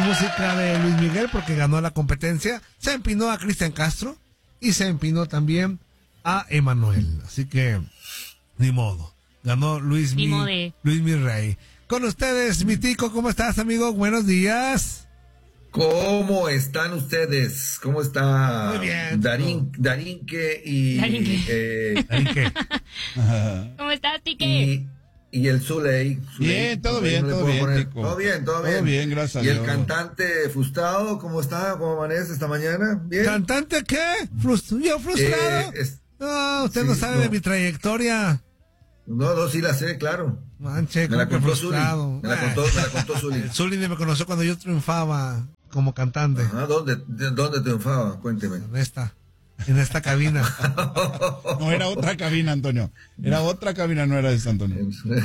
música de Luis Miguel porque ganó la competencia. Se empinó a Cristian Castro y se empinó también a Emanuel. Así que, ni modo. Ganó Luis Mi Rey. Con ustedes, mi Tico, ¿cómo estás, amigo? Buenos días. ¿Cómo están ustedes? ¿Cómo está? Muy bien. Darinque y... Darinque. ¿Cómo estás, Tique? Y el Zuley. Bien, todo bien, Tico. Todo bien. Todo bien, gracias a ¿Y Dios. el cantante frustrado, cómo está? ¿Cómo amanece esta mañana? ¿Bien? ¿Cantante qué? ¿Yo frustrado? No, usted no sabe de mi trayectoria. No, sí la sé, claro. Manche, me la como contó frustrado. Me la contó Zuli. Zuli me conoció cuando yo triunfaba como cantante. Ajá, ¿dónde triunfaba? Cuénteme. En esta cabina. No, era otra cabina, Antonio. Era otra cabina, no era esta, Antonio.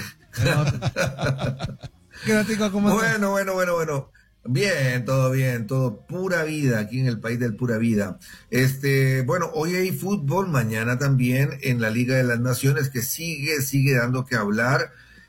¿Cómo estás? Bueno. Bien, todo pura vida aquí en el país del pura vida. Bueno, hoy hay fútbol, mañana también en la Liga de las Naciones que sigue dando que hablar.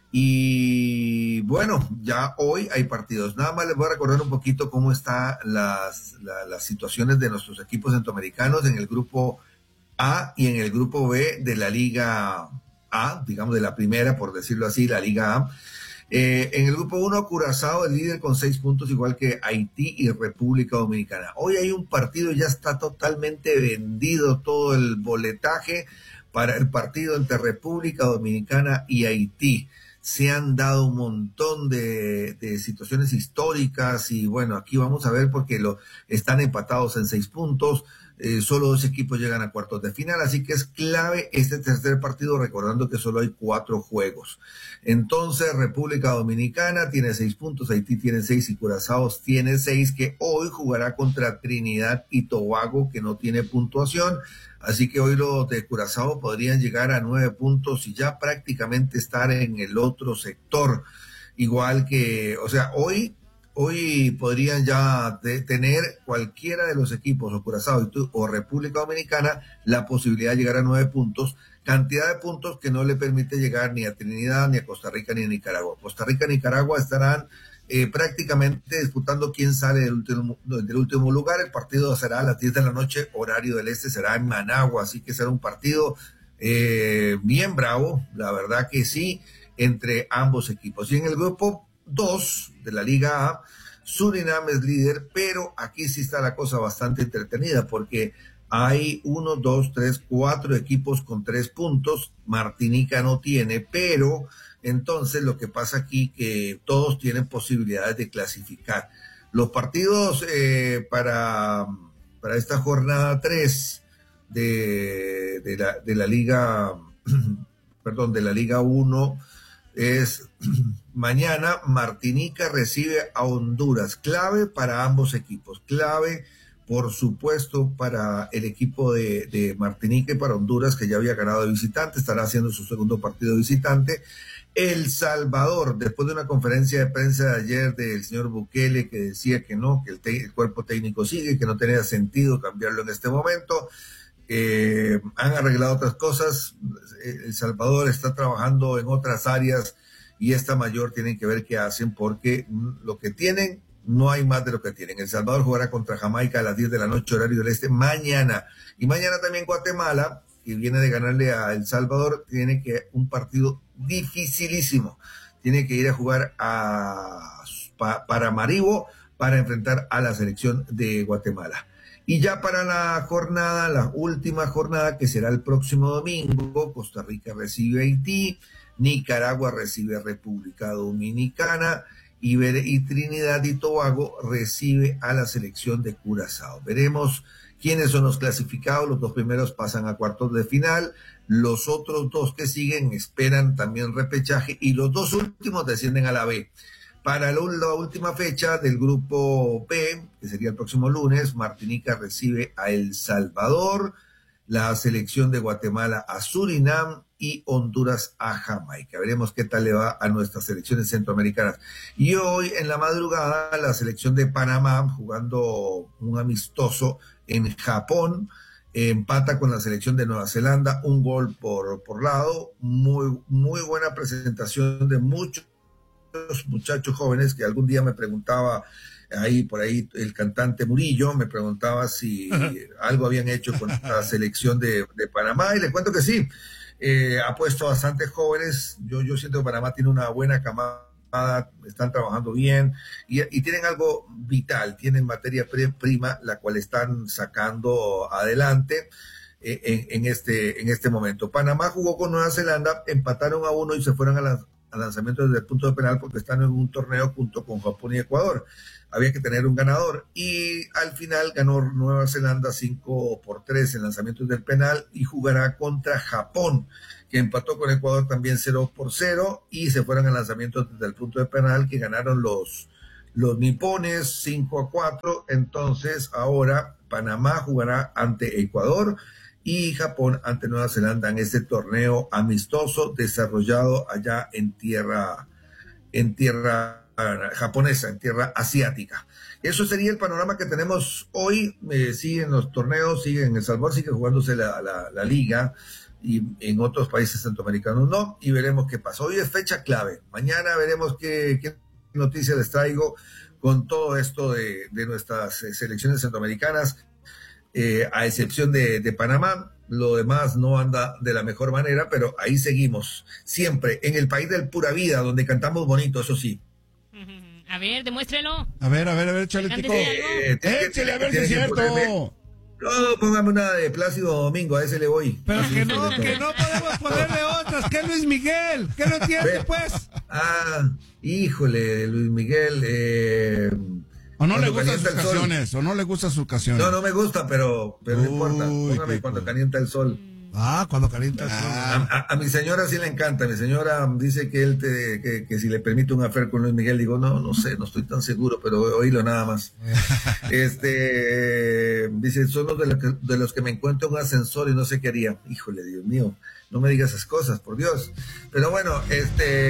Y bueno, ya hoy hay partidos. Nada más les voy a recordar un poquito cómo están las situaciones de nuestros equipos centroamericanos en el grupo A y en el grupo B de la Liga A, digamos de la primera, por decirlo así, la Liga A. En el grupo 1, Curazao, el líder con 6 puntos, igual que Haití y República Dominicana. Hoy hay un partido, ya está totalmente vendido todo el boletaje para el partido entre República Dominicana y Haití. Se han dado un montón de situaciones históricas y bueno, aquí vamos a ver porque están empatados en 6 puntos. Solo 2 equipos llegan a cuartos de final, así que es clave este tercer partido, recordando que solo hay 4 juegos. Entonces, República Dominicana tiene 6 puntos, Haití tiene 6 y Curazao tiene 6, que hoy jugará contra Trinidad y Tobago, que no tiene puntuación. Así que hoy los de Curazao podrían llegar a 9 puntos y ya prácticamente estar en el otro sector. Igual que, o sea, hoy podrían ya tener cualquiera de los equipos, o Curazao o República Dominicana, la posibilidad de llegar a 9 puntos, cantidad de puntos que no le permite llegar ni a Trinidad, ni a Costa Rica, ni a Nicaragua. Costa Rica y Nicaragua estarán prácticamente disputando quién sale del último lugar. El partido será a las 10 de la noche, horario del este, será en Managua, así que será un partido bien bravo, la verdad que sí, entre ambos equipos. Y en el grupo 2 de la Liga A, Surinam es líder, pero aquí sí está la cosa bastante entretenida porque hay 1, 2, 3, 4 equipos con 3 puntos, Martinica no tiene, pero entonces lo que pasa aquí que todos tienen posibilidades de clasificar. Los partidos para esta jornada 3 de la Liga, perdón, de la Liga 1 es mañana. Martinica recibe a Honduras, clave para ambos equipos, clave por supuesto para el equipo de Martinica y para Honduras, que ya había ganado de visitante, estará haciendo su segundo partido de visitante. El Salvador, después de una conferencia de prensa de ayer del señor Bukele que decía que no, que el cuerpo técnico sigue, que no tenía sentido cambiarlo en este momento, han arreglado otras cosas. El Salvador está trabajando en otras áreas y esta mayor tienen que ver qué hacen, porque lo que tienen, no hay más de lo que tienen. El Salvador jugará contra Jamaica a las 10 de la noche, horario del este, mañana. Y mañana también Guatemala, que viene de ganarle a El Salvador, tiene que un partido dificilísimo. Tiene que ir a jugar para Maribo para enfrentar a la selección de Guatemala. Y ya para la última jornada, que será el próximo domingo, Costa Rica recibe a Haití, Nicaragua recibe a República Dominicana y Trinidad y Tobago recibe a la selección de Curazao. Veremos quiénes son los clasificados. Los 2 primeros pasan a cuartos de final, los otros 2 que siguen esperan también repechaje y los 2 últimos descienden a la B. Para la última fecha del grupo B, que sería el próximo lunes, Martinica recibe a El Salvador, la selección de Guatemala a Surinam y Honduras a Jamaica. Veremos qué tal le va a nuestras selecciones centroamericanas. Y hoy en la madrugada la selección de Panamá, jugando un amistoso en Japón, empata con la selección de Nueva Zelanda, 1 gol por lado. Muy buena presentación de muchos muchachos jóvenes que algún día me preguntaba, por ahí el cantante Murillo me preguntaba si algo habían hecho con la selección de Panamá, y le cuento que sí, ha puesto bastantes jóvenes. Yo siento que Panamá tiene una buena camada, están trabajando bien y tienen algo vital, tienen materia prima, la cual están sacando adelante en este momento. Panamá jugó con Nueva Zelanda, empataron a 1 y se fueron al lanzamiento desde el punto de penal porque están en un torneo junto con Japón y Ecuador. Había que tener un ganador y al final ganó Nueva Zelanda 5-3 en lanzamientos del penal y jugará contra Japón, que empató con Ecuador también 0-0 y se fueron a lanzamientos desde el punto de penal, que ganaron los nipones 5-4. Entonces ahora Panamá jugará ante Ecuador y Japón ante Nueva Zelanda en este torneo amistoso desarrollado allá en tierra japonesa, en tierra asiática. Eso sería el panorama que tenemos hoy. Siguen los torneos, siguen en El Salvador, sigue jugándose la liga, y en otros países centroamericanos no, y veremos qué pasa. Hoy es fecha clave, mañana veremos qué noticias les traigo con todo esto de nuestras selecciones centroamericanas, a excepción de Panamá. Lo demás no anda de la mejor manera, pero ahí seguimos, siempre en el país del pura vida, donde cantamos bonito, eso sí. A ver, demuéstrelo. A ver, Chaletico. Échale, a ver si es cierto. No, póngame una de Plácido Domingo, a ese le voy. Pero que no podemos ponerle otras, que Luis Miguel, que no entiende, pues. Híjole, Luis Miguel, o no le gustan sus canciones, No me gusta, pero no importa. Póngame Cuando calienta el sol. Cuando calienta el sol. A mi señora sí le encanta. Mi señora dice que si le permite un affair con Luis Miguel, digo, no sé, no estoy tan seguro, pero oílo nada más. Dice, son de los que me encuentro en un ascensor y no sé qué haría. Híjole, Dios mío, no me digas esas cosas, por Dios. Pero bueno,